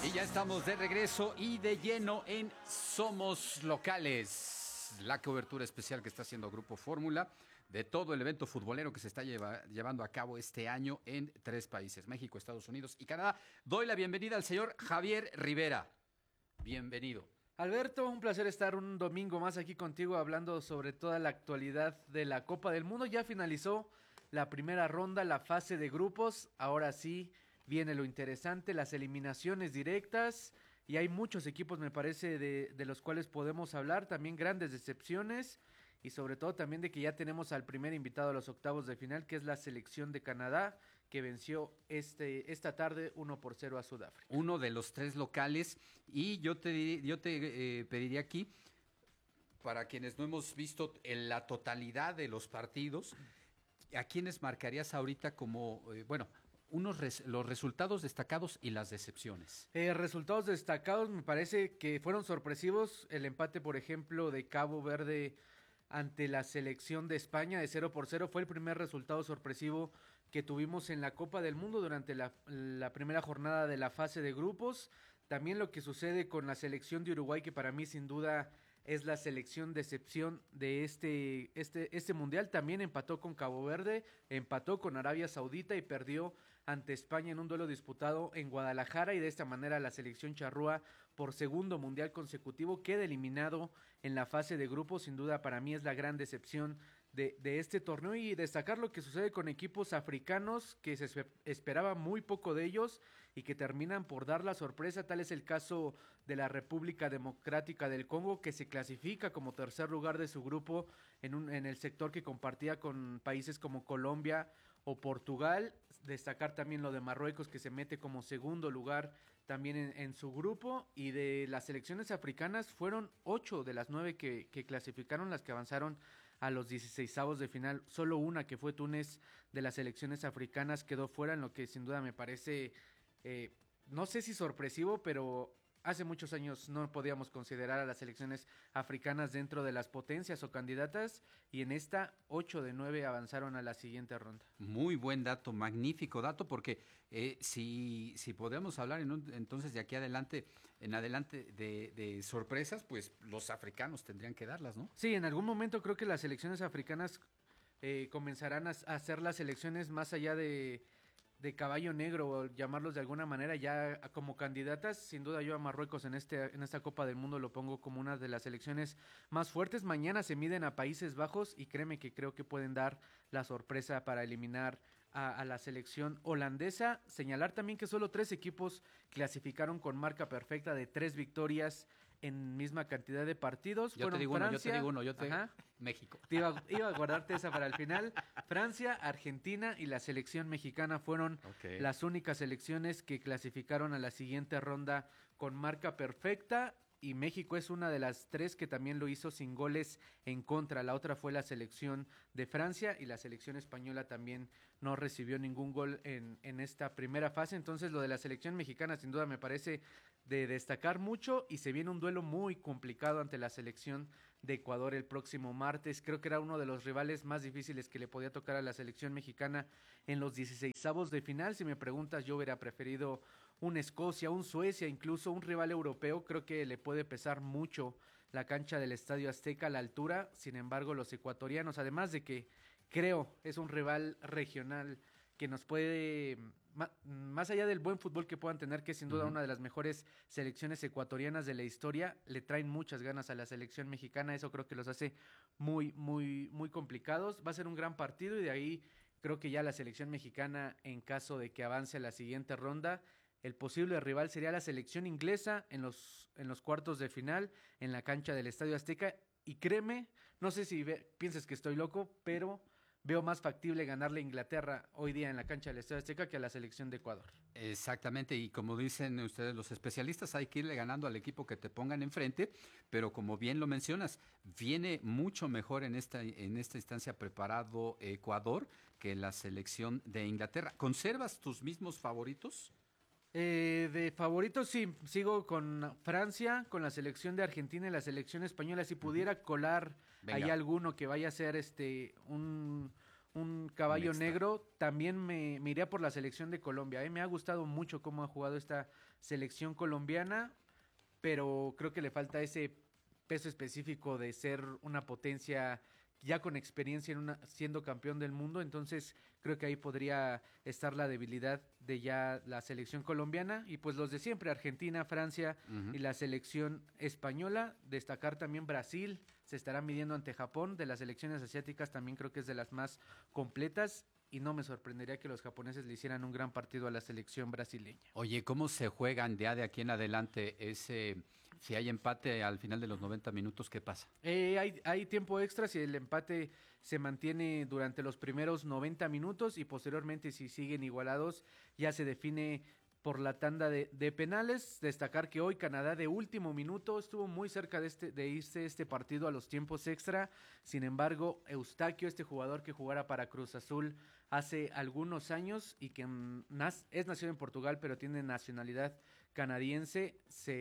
Y ya estamos de regreso y de lleno en Somos Locales, la cobertura especial que está haciendo Grupo Fórmula de todo el evento futbolero que se está llevando a cabo este año en 3 países, México, Estados Unidos y Canadá. Doy la bienvenida al señor Javier Rivera. Bienvenido. Alberto, un placer estar un domingo más aquí contigo hablando sobre toda la actualidad de la Copa del Mundo. Ya finalizó la primera ronda, la fase de grupos. Ahora sí viene lo interesante, las eliminaciones directas. Y hay muchos equipos, me parece, de los cuales podemos hablar. También grandes decepciones. Y sobre todo también de que ya tenemos al primer invitado a los octavos de final, que es la selección de Canadá, que venció esta tarde 1-0 a Sudáfrica. Uno de los 3 locales. Y yo te pediría aquí, para quienes no hemos visto en la totalidad de los partidos, ¿a quiénes marcarías ahorita como, los resultados destacados y las decepciones? Resultados destacados, me parece que fueron sorpresivos. El empate, por ejemplo, de Cabo Verde ante la selección de España de 0-0 fue el primer resultado sorpresivo que tuvimos en la Copa del Mundo durante la primera jornada de la fase de grupos. También lo que sucede con la selección de Uruguay, que para mí sin duda es la selección de excepción de este mundial. También empató con Cabo Verde, empató con Arabia Saudita y perdió ante España en un duelo disputado en Guadalajara, y de esta manera la selección charrúa, por segundo mundial consecutivo, queda eliminado en la fase de grupos. Sin duda para mí es la gran decepción de este torneo, y destacar lo que sucede con equipos africanos que se esperaba muy poco de ellos y que terminan por dar la sorpresa. Tal es el caso de la República Democrática del Congo, que se clasifica como tercer lugar de su grupo en el sector que compartía con países como Colombia o Portugal. Destacar también lo de Marruecos, que se mete como segundo lugar también en su grupo. Y de las selecciones africanas fueron 8 de las 9 que clasificaron las que avanzaron a los 16avos de final. Solo una, que fue Túnez, de las selecciones africanas, quedó fuera, en lo que sin duda me parece, no sé si sorpresivo, pero hace muchos años no podíamos considerar a las selecciones africanas dentro de las potencias o candidatas, y en esta 8 de 9 avanzaron a la siguiente ronda. Muy buen dato, magnífico dato, porque si podemos hablar entonces de aquí en adelante de sorpresas, pues los africanos tendrían que darlas, ¿no? Sí, en algún momento creo que las selecciones africanas comenzarán a hacer las selecciones más allá de caballo negro, o llamarlos de alguna manera, ya como candidatas. Sin duda yo a Marruecos en esta Copa del Mundo lo pongo como una de las selecciones más fuertes. Mañana se miden a Países Bajos y créeme que creo que pueden dar la sorpresa para eliminar a la selección holandesa. Señalar también que solo 3 equipos clasificaron con marca perfecta de 3 victorias en misma cantidad de partidos. Yo te digo uno, México. Iba a guardarte esa para el final. Francia, Argentina y la selección mexicana fueron las únicas selecciones que clasificaron a la siguiente ronda con marca perfecta. Y México es una de las 3 que también lo hizo sin goles en contra. La otra fue la selección de Francia, y la selección española también no recibió ningún gol en esta primera fase. Entonces lo de la selección mexicana sin duda me parece de destacar mucho, y se viene un duelo muy complicado ante la selección de Ecuador el próximo martes. Creo que era uno de los rivales más difíciles que le podía tocar a la selección mexicana en los 16avos de final. Si me preguntas, yo hubiera preferido un Escocia, un Suecia, incluso un rival europeo. Creo que le puede pesar mucho la cancha del Estadio Azteca, la altura. Sin embargo, los ecuatorianos, además de que creo es un rival regional que nos puede, más allá del buen fútbol que puedan tener, que es sin duda una de las mejores selecciones ecuatorianas de la historia, le traen muchas ganas a la selección mexicana. Eso creo que los hace muy, muy, muy complicados. Va a ser un gran partido, y de ahí creo que ya la selección mexicana, en caso de que avance a la siguiente ronda, el posible rival sería la selección inglesa en los cuartos de final, en la cancha del Estadio Azteca. Y créeme, no sé si piensas que estoy loco, pero veo más factible ganarle a Inglaterra hoy día en la cancha del Estadio Azteca que a la selección de Ecuador. Exactamente, y como dicen ustedes los especialistas, hay que irle ganando al equipo que te pongan enfrente, pero como bien lo mencionas, viene mucho mejor en esta instancia preparado Ecuador que la selección de Inglaterra. ¿Conservas tus mismos favoritos? De favoritos sí, sigo con Francia, con la selección de Argentina y la selección española. Si pudiera colar ahí alguno que vaya a ser un un caballo extra. negro, también me iría por la selección de Colombia. Me ha gustado mucho cómo ha jugado esta selección colombiana, pero creo que le falta ese peso específico de ser una potencia ya con experiencia siendo campeón del mundo. Entonces creo que ahí podría estar la debilidad de ya la selección colombiana, y pues los de siempre, Argentina, Francia y la selección española. Destacar también Brasil, se estará midiendo ante Japón. De las selecciones asiáticas también creo que es de las más completas, y no me sorprendería que los japoneses le hicieran un gran partido a la selección brasileña. Oye, ¿cómo se juegan ya de aquí en adelante si hay empate al final de los 90 minutos, qué pasa? Hay tiempo extra si el empate se mantiene durante los primeros 90 minutos, y posteriormente, si siguen igualados, ya se define por la tanda de penales. Destacar que hoy Canadá, de último minuto, estuvo muy cerca de irse este partido a los tiempos extra. Sin embargo, Eustaquio, este jugador que jugara para Cruz Azul hace algunos años y que es nacido en Portugal pero tiene nacionalidad canadiense,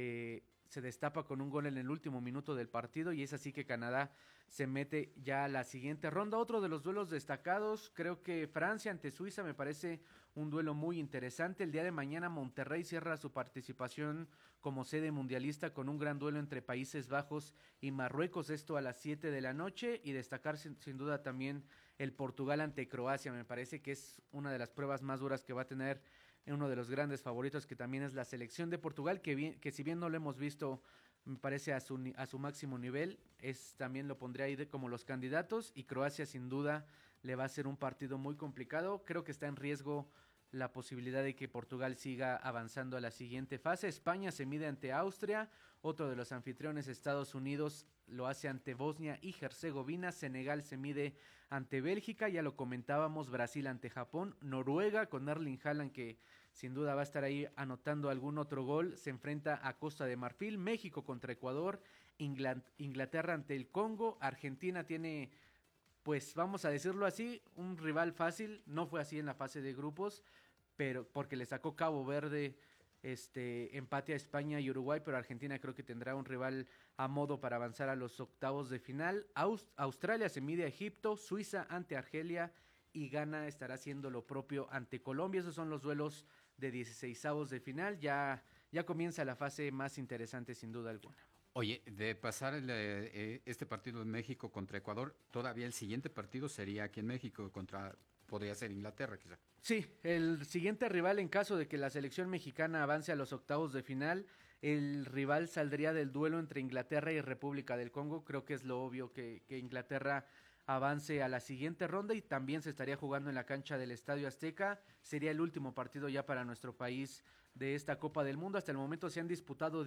se destapa con un gol en el último minuto del partido, y es así que Canadá se mete ya a la siguiente ronda. Otro de los duelos destacados, creo que Francia ante Suiza, me parece un duelo muy interesante. El día de mañana Monterrey cierra su participación como sede mundialista con un gran duelo entre Países Bajos y Marruecos, esto a las 7 de la noche, y destacar sin duda también el Portugal ante Croacia. Me parece que es una de las pruebas más duras que va a tener uno de los grandes favoritos, que también es la selección de Portugal, que si bien no lo hemos visto, me parece a su máximo nivel, también lo pondría ahí como los candidatos. Y Croacia sin duda le va a ser un partido muy complicado. Creo que está en riesgo la posibilidad de que Portugal siga avanzando a la siguiente fase. España se mide ante Austria, otro de los anfitriones, Estados Unidos, lo hace ante Bosnia y Herzegovina. Senegal se mide ante Bélgica, ya lo comentábamos, Brasil ante Japón. Noruega, con Erling Haaland, que sin duda va a estar ahí anotando algún otro gol, se enfrenta a Costa de Marfil. México contra Ecuador. Inglaterra ante el Congo. Argentina tiene, pues vamos a decirlo así, un rival fácil. No fue así en la fase de grupos, pero porque le sacó Cabo Verde empate a España y Uruguay, pero Argentina creo que tendrá un rival a modo para avanzar a los octavos de final. Australia se mide a Egipto, Suiza ante Argelia, y Ghana estará haciendo lo propio ante Colombia. Esos son los duelos de 16avos de final. Ya comienza la fase más interesante sin duda alguna. Oye, de pasar este partido de México contra Ecuador, todavía el siguiente partido sería aquí en México podría ser Inglaterra quizá. Sí, el siguiente rival, en caso de que la selección mexicana avance a los octavos de final, el rival saldría del duelo entre Inglaterra y República del Congo. Creo que es lo obvio que Inglaterra avance a la siguiente ronda, y también se estaría jugando en la cancha del Estadio Azteca. Sería el último partido ya para nuestro país de esta Copa del Mundo. Hasta el momento se han disputado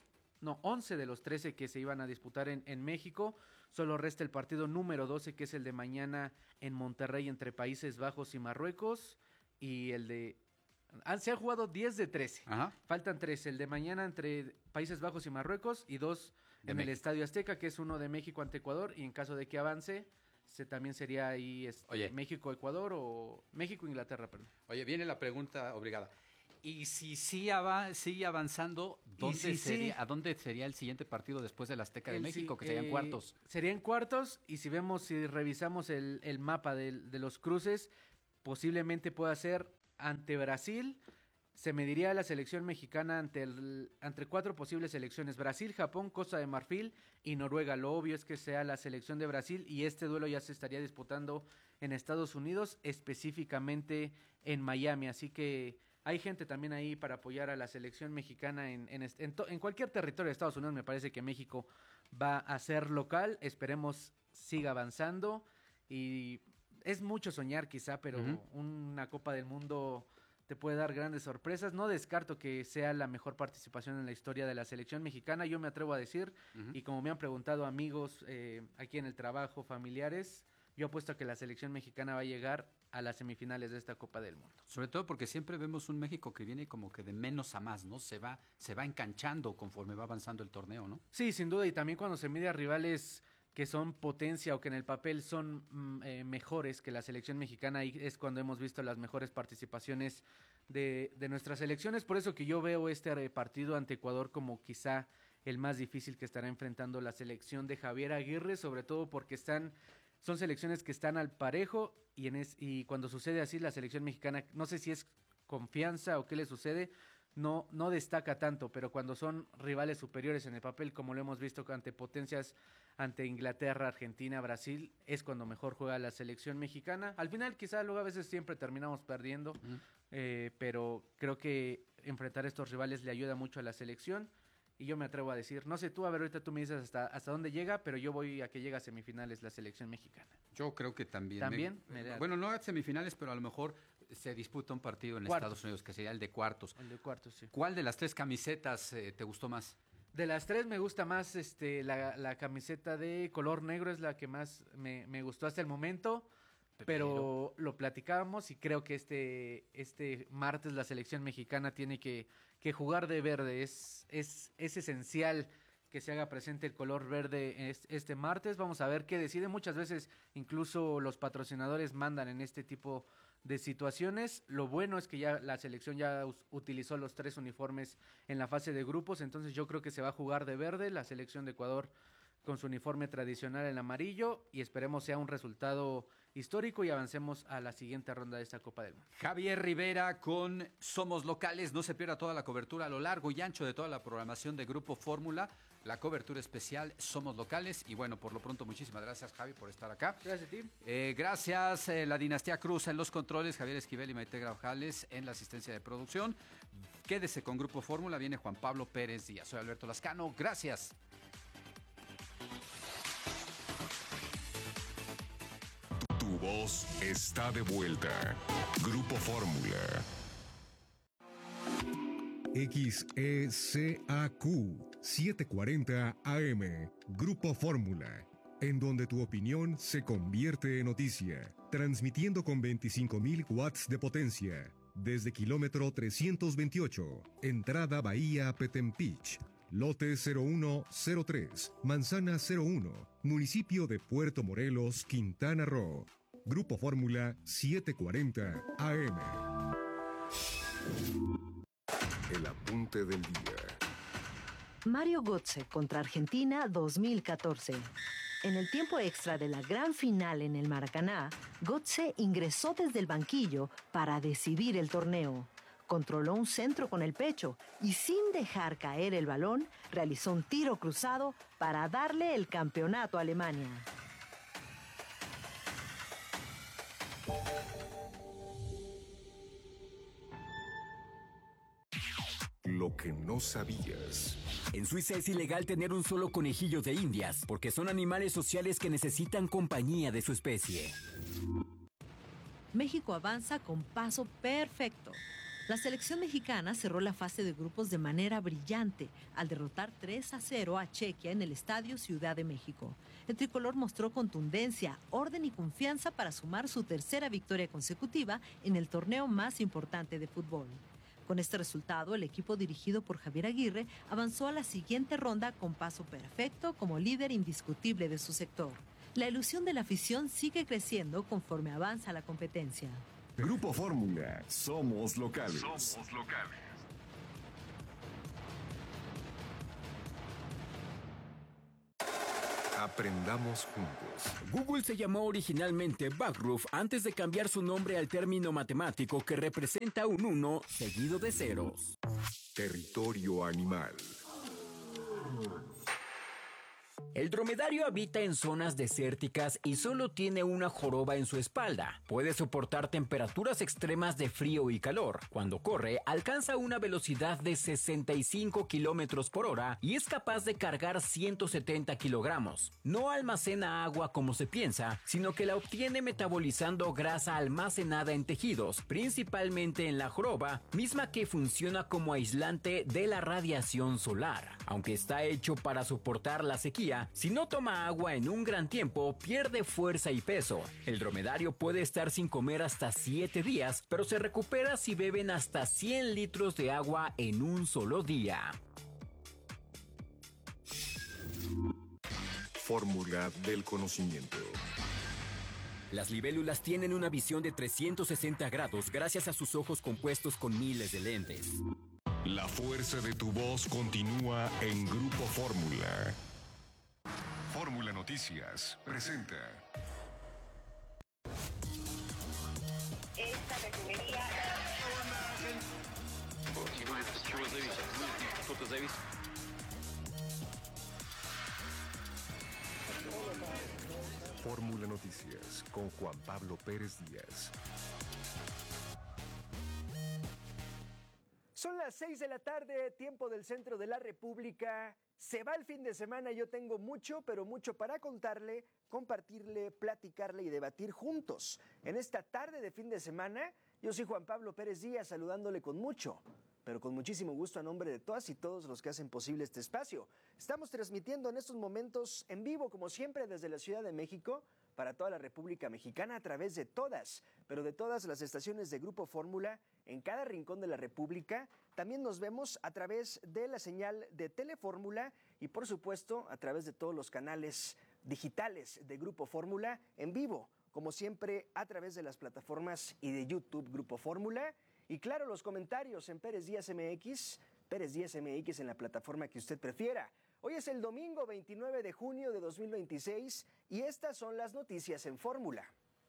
11 de los 13 que se iban a disputar en México. Solo resta el partido número 12, que es el de mañana en Monterrey entre Países Bajos y Marruecos. Y se han jugado 10 de 13. Ajá. Faltan 3. El de mañana entre Países Bajos y Marruecos, y 2 en México. el Estadio Azteca, que es uno de México ante Ecuador. Y en caso de que avance, también sería ahí México-Ecuador o México-Inglaterra, perdón. Oye, viene la pregunta obligada. Y si sigue avanzando, ¿a dónde sería el siguiente partido después del Azteca de México, que serían cuartos? Serían cuartos, y si revisamos el mapa de los cruces, posiblemente pueda ser ante Brasil. Se mediría la selección mexicana entre 4 posibles selecciones: Brasil, Japón, Costa de Marfil y Noruega. Lo obvio es que sea la selección de Brasil, y este duelo ya se estaría disputando en Estados Unidos, específicamente en Miami. Así que hay gente también ahí para apoyar a la selección mexicana en cualquier territorio de Estados Unidos. Me parece que México va a ser local. Esperemos siga avanzando, y es mucho soñar quizá, pero una Copa del Mundo te puede dar grandes sorpresas. No descarto que sea la mejor participación en la historia de la selección mexicana, yo me atrevo a decir, y como me han preguntado amigos aquí en el trabajo, familiares, yo apuesto a que la selección mexicana va a llegar a las semifinales de esta Copa del Mundo. Sobre todo porque siempre vemos un México que viene como que de menos a más, ¿no? Se va enganchando conforme va avanzando el torneo, ¿no? Sí, sin duda, y también cuando se mide a rivales que son potencia o que en el papel son mejores que la selección mexicana, ahí es cuando hemos visto las mejores participaciones de nuestras selecciones. Por eso que yo veo este partido ante Ecuador como quizá el más difícil que estará enfrentando la selección de Javier Aguirre, sobre todo porque están son selecciones que están al parejo y cuando sucede así la selección mexicana, no sé si es confianza o qué le sucede, no destaca tanto, pero cuando son rivales superiores en el papel, como lo hemos visto ante potencias, ante Inglaterra, Argentina, Brasil, es cuando mejor juega la selección mexicana. Al final quizá luego a veces siempre terminamos perdiendo, pero creo que enfrentar a estos rivales le ayuda mucho a la selección. Y yo me atrevo a decir, no sé tú, a ver, ahorita tú me dices hasta dónde llega, pero yo voy a que llegue a semifinales la selección mexicana. Yo creo que también. ¿También? Bueno, no a semifinales, pero a lo mejor se disputa un partido en Estados Unidos, que sería el de cuartos. El de cuartos, sí. ¿Cuál de las 3 camisetas te gustó más? De las 3 me gusta más la camiseta de color negro, es la que más me gustó hasta el momento. Pero lo platicábamos y creo que este martes la selección mexicana tiene que jugar de verde. Es esencial que se haga presente el color verde este martes. Vamos a ver qué decide. Muchas veces incluso los patrocinadores mandan en este tipo de situaciones. Lo bueno es que ya la selección ya utilizó los 3 uniformes en la fase de grupos, entonces yo creo que se va a jugar de verde. La selección de Ecuador con su uniforme tradicional en amarillo y esperemos sea un resultado histórico y avancemos a la siguiente ronda de esta Copa del Mundo. Javier Rivera con Somos Locales. No se pierda toda la cobertura a lo largo y ancho de toda la programación de Grupo Fórmula, la cobertura especial Somos Locales. Y bueno, por lo pronto, muchísimas gracias, Javi, por estar acá. Gracias a ti. Gracias, la Dinastía Cruz en los controles, Javier Esquivel y Maite Grajales en la asistencia de producción. Quédese con Grupo Fórmula, viene Juan Pablo Pérez Díaz. Soy Alberto Lascano, gracias. Tu voz está de vuelta. Grupo Fórmula. XECAQ 740 AM. Grupo Fórmula. En donde tu opinión se convierte en noticia. Transmitiendo con 25.000 watts de potencia. Desde kilómetro 328. Entrada Bahía Petempich. Lote 0103. Manzana 01. Municipio de Puerto Morelos, Quintana Roo. Grupo Fórmula 740 AM. El apunte del día. Mario Götze contra Argentina 2014. En el tiempo extra de la gran final en el Maracaná, Götze ingresó desde el banquillo para decidir el torneo. Controló un centro con el pecho y sin dejar caer el balón, realizó un tiro cruzado para darle el campeonato a Alemania. Lo que no sabías. En Suiza es ilegal tener un solo conejillo de indias, porque son animales sociales que necesitan compañía de su especie. México avanza con paso perfecto. La selección mexicana cerró la fase de grupos de manera brillante al derrotar 3-0 a Chequia en el Estadio Ciudad de México. El tricolor mostró contundencia, orden y confianza para sumar su tercera victoria consecutiva en el torneo más importante de fútbol. Con este resultado, el equipo dirigido por Javier Aguirre avanzó a la siguiente ronda con paso perfecto como líder indiscutible de su sector. La ilusión de la afición sigue creciendo conforme avanza la competencia. Grupo Fórmula. Somos locales. Somos locales. Aprendamos juntos. Google se llamó originalmente Backroof antes de cambiar su nombre al término matemático que representa un 1 seguido de ceros. Territorio animal. El dromedario habita en zonas desérticas y solo tiene una joroba en su espalda. Puede soportar temperaturas extremas de frío y calor. Cuando corre, alcanza una velocidad de 65 kilómetros por hora y es capaz de cargar 170 kilogramos. No almacena agua como se piensa, sino que la obtiene metabolizando grasa almacenada en tejidos, principalmente en la joroba, misma que funciona como aislante de la radiación solar. Aunque está hecho para soportar la sequía, si no toma agua en un gran tiempo, pierde fuerza y peso. El dromedario puede estar sin comer hasta 7 días, pero se recupera si beben hasta 100 litros de agua en un solo día. Fórmula del conocimiento. Las libélulas tienen una visión de 360 grados gracias a sus ojos compuestos con miles de lentes. La fuerza de tu voz continúa en Grupo Fórmula. Fórmula Noticias presenta minutos, Davis. Fórmula Noticias con Juan Pablo Pérez Díaz. Son las 6 de la tarde, tiempo del centro de la República. Se va el fin de semana y yo tengo mucho, pero mucho para contarle, compartirle, platicarle y debatir juntos. En esta tarde de fin de semana, yo soy Juan Pablo Pérez Díaz, saludándole con mucho, pero con muchísimo gusto a nombre de todas y todos los que hacen posible este espacio. Estamos transmitiendo en estos momentos en vivo, como siempre, desde la Ciudad de México, para toda la República Mexicana, a través de todas, pero de todas las estaciones de Grupo Fórmula, en cada rincón de la República. También nos vemos a través de la señal de Telefórmula y, por supuesto, a través de todos los canales digitales de Grupo Fórmula, en vivo, como siempre, a través de las plataformas y de YouTube Grupo Fórmula. Y claro, los comentarios en Pérez Díaz MX en la plataforma que usted prefiera. Hoy es el domingo 29 de junio de 2026 y estas son las noticias en Fórmula.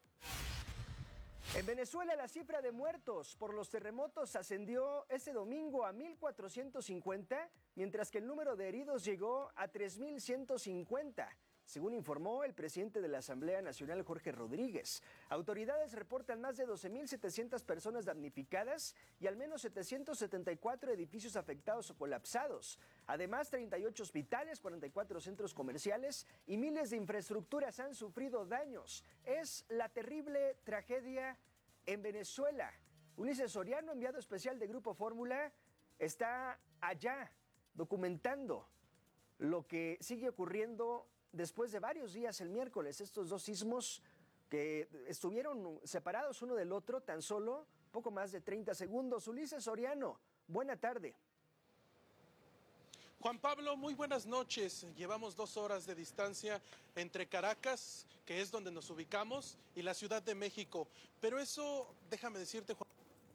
En Venezuela la cifra de muertos por los terremotos ascendió este domingo a 1,450, mientras que el número de heridos llegó a 3,150. Según informó el presidente de la Asamblea Nacional, Jorge Rodríguez. Autoridades reportan más de 12,700 personas damnificadas y al menos 774 edificios afectados o colapsados. Además, 38 hospitales, 44 centros comerciales y miles de infraestructuras han sufrido daños. Es la terrible tragedia en Venezuela. Ulises Soriano, enviado especial de Grupo Fórmula, está allá documentando lo que sigue ocurriendo después de varios días el miércoles, estos dos sismos que estuvieron separados uno del otro tan solo poco más de 30 segundos. Ulises Soriano, buena tarde. Juan Pablo, muy buenas noches. Llevamos 2 horas de distancia entre Caracas, que es donde nos ubicamos, y la Ciudad de México. Pero eso, déjame decirte, Juan.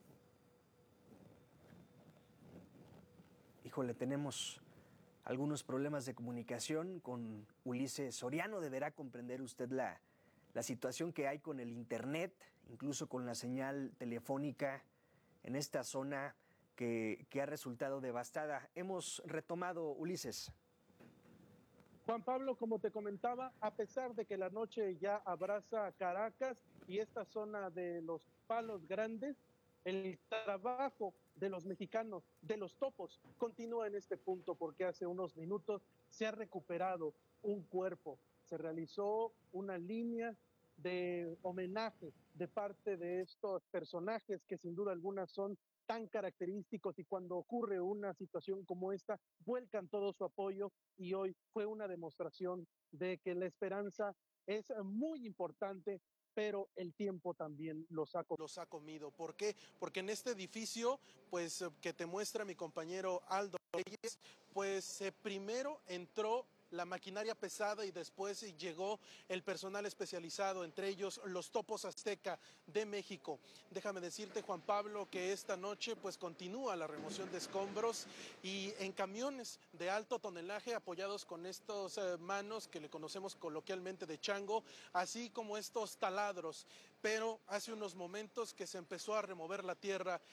Híjole, tenemos algunos problemas de comunicación con Ulises Soriano. Deberá comprender usted la situación que hay con el internet, incluso con la señal telefónica en esta zona que ha resultado devastada. Hemos retomado, Ulises. Juan Pablo, como te comentaba, a pesar de que la noche ya abraza Caracas y esta zona de los Palos Grandes, el trabajo de los mexicanos, de los topos, continúa en este punto porque hace unos minutos se ha recuperado un cuerpo. Se realizó una línea de homenaje de parte de estos personajes que sin duda alguna son tan característicos y cuando ocurre una situación como esta, vuelcan todo su apoyo y hoy fue una demostración de que la esperanza es muy importante, pero el tiempo también los ha comido. ¿Por qué? Porque en este edificio, pues que te muestra mi compañero Aldo Reyes, pues primero entró la maquinaria pesada y después llegó el personal especializado, entre ellos los Topos Azteca de México. Déjame decirte, Juan Pablo, que esta noche pues continúa la remoción de escombros y en camiones de alto tonelaje apoyados con estos manos que le conocemos coloquialmente de chango, así como estos taladros. Pero hace unos momentos que se empezó a remover la tierra